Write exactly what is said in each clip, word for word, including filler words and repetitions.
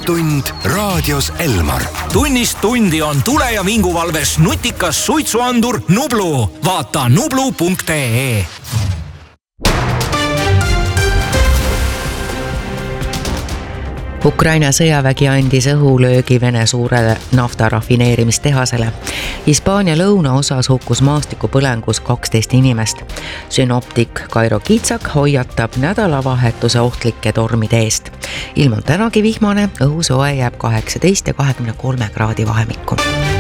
Tunnistund raadios Elmar. Tunnist tundi on tule- ja vinguvalves nutikas suitsuandur Nublu. Vaata nublu punkt ee. Ukraina sõjavägi andis õhulöögi Vene suurele naftarafineerimistehasele. Hispaania lõunaosas hukkus maastikupõlengus kaksteist inimest. Synoptik Kairo Kitsak hoiatab nädalavahetuse ohtlike tormide eest. Ilm on tänagi vihmane, õhusoe jääb kaheksateist ja kahekümne kolme kraadi vahemikku.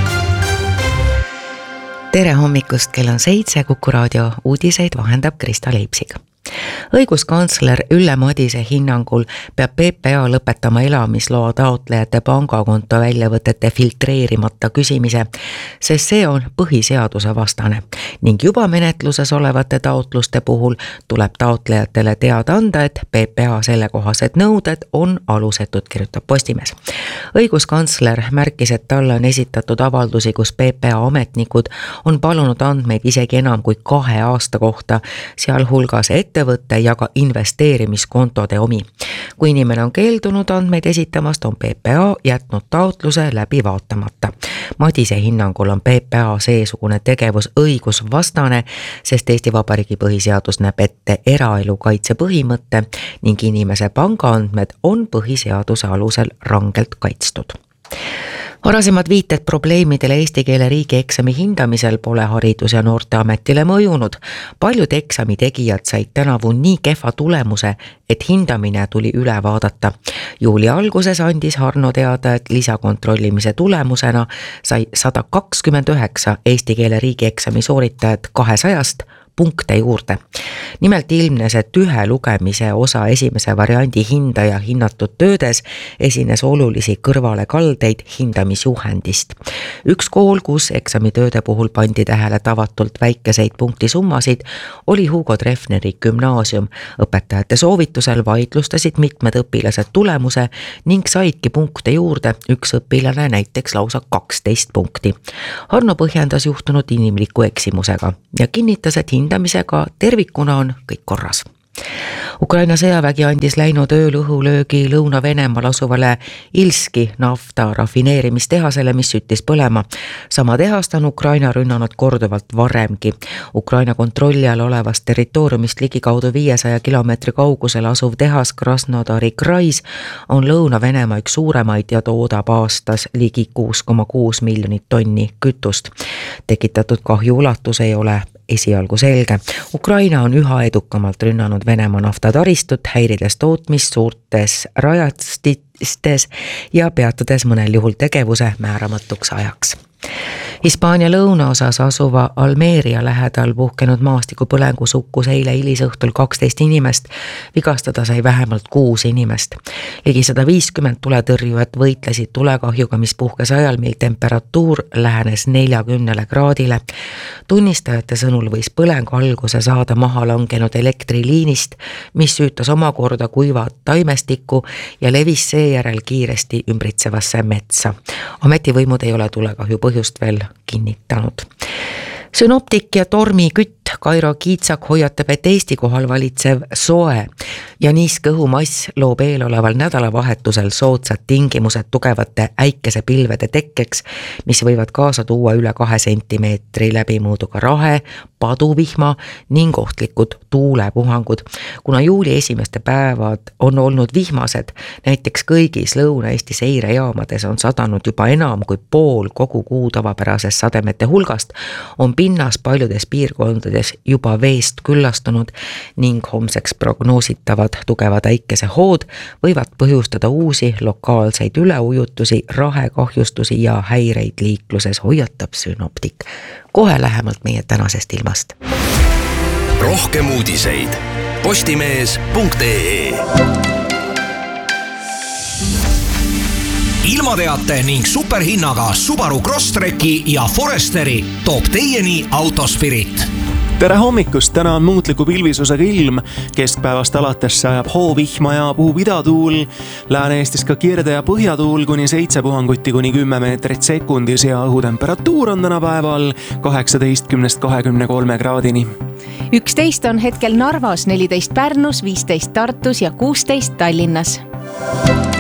Tere hommikust, kell on seitse, Kuku raadio uudiseid vahendab Krista Leipsig. Õiguskantsler Ülle Madise hinnangul peab P P A lõpetama elamisloa taotlejate pangakonto väljavõtete filtreerimata küsimise, sest see on põhiseaduse vastane ning juba menetluses olevate taotluste puhul tuleb taotlejatele teada anda, et P P A sellekohased nõuded on alusetud, kirjutab Postimees. Õiguskantsler märkis, et talle on esitatud avaldusi, kus P P A ametnikud on palunud andmeid isegi enam kui kahe aasta kohta, sealhulgas ettevõtte ja ka investeerimiskontode omi. Kui inimene on keeldunud andmeid esitamast, on P P A jätnud taotluse läbi vaatamata. Madise hinnangul on P P A seesugune tegevus õigusvastane, sest Eesti Vabariigi põhiseadus näeb ette eraelu kaitse põhimõtte ning inimese pangaandmed on põhiseaduse alusel rangelt kaitstud. Varasemad viited probleemidele eesti keele riigieksami hindamisel pole Haridus- ja Noorteametile mõjunud. Paljud eksami tegijad said tänavu nii kehva tulemuse, et hindamine tuli üle vaadata. Juuli alguses andis Harno teada, et lisakontrollimise tulemusena sai sada kakskümmend üheksa eesti keele riigieksami sooritajat kahesajast punkte juurde. Nimelt ilmnes, et ühe lugemise osa esimese variandi hindaja hinnatud töödes esines olulisi kõrvalekaldeid hindamisjuhendist. Üks kool, kus eksamitööde puhul pandi tähele tavatult väikeseid punktisummasid, oli Hugo Treffneri gümnaasium. Õpetajate soovitusel vaidlustasid mitmed õpilased tulemuse ning saidki punkte juurde, üks õpilane näiteks lausa kaksteist punkti. Harno põhjendas juhtunud inimliku eksimusega ja kinnitas, et hindamisega tervikuna on kõik korras. Ukraina sõjavägi andis läinud ööl õhulöögi Lõuna-Venemaal asuvale Ilski nafta rafineerimistehasele, mis süttis põlema. Sama tehast on Ukraina rünnanud korduvalt varemgi. Ukraina kontrolli all olevast territooriumist ligikaudu viiesaja kilomeetri kaugusel asuv tehas Krasnodari Krais on Lõuna-Venemaa üks suuremaid ja toodab aastas ligi kuus koma kuus miljonit tonni kütust. Tekitatud kahju ulatus ei ole esialgu selge. Ukraina on üha edukamalt rünnanud Venemaa naftataristut, häirides tootmist suurtes rajastistes ja peatades mõnel juhul tegevuse määramatuks ajaks. Hispaania lõunaosas asuva Almeria lähedal puhkenud maastikupõlengus hukkus eile hilisõhtul kaksteist inimest, vigastada sai vähemalt kuus inimest. Ligi sada viiskümmend tuletõrjujat võitlesid tulekahjuga, mis puhkes ajal, mil temperatuur lähenes neljakümnele kraadile. Tunnistajate sõnul võis põlengu alguse saada maha langenud elektriliinist, mis süütas omakorda kuivat taimestikku ja levis seejärel kiiresti ümbritsevasse metsa. Ametivõimud ei ole tulekahju põhjust veel kinnitanud. Synoptik ja tormikütt Kairo Kitsak hoiatab, et Eesti kohal valitsev soe ja niiske õhumass loob eeloleval nädalavahetusel soodsad tingimused tugevate äikesepilvede tekkeks, mis võivad kaasa tuua üle kahe sentimeetri läbimõõduga rahe, paduvihma ning ohtlikud tuulepuhangud. Kuna juuli esimeste päevad on olnud vihmased, näiteks kõigis Lõuna-Eesti seirejaamades on sadanud juba enam kui pool kogu kuu tavapärasest sademete hulgast, on pinnas paljudes piirkondades juba veest küllastunud ning homseks prognoositavad tugevad äikesehood võivad põhjustada uusi lokaalseid üleujutusi, rahekahjustusi ja häireid liikluses, hoiatab Synoptik. Kohe lähemalt meie tänasest ilmast. Rohkem uudiseid postimees punkt ee. Ilmateate ning superhinnaga Subaru Crosstreki ja Foresteri toob teieni Autospirit. Tere hommikust, täna on muutliku pilvisusega ilm, keskpäevast alates sajab hoovihma ja puhub idatuul, Lääne-Eestis ka kirde ja põhjatuul kuni seitse puhangutti kuni kümme meetrit sekundis ja õhutemperatuur on tänapäeval kaheksateistkümnest kahekümne kolme kraadini. üksteist on hetkel Narvas, neliteist Pärnus, viisteist Tartus ja kuusteist Tallinnas.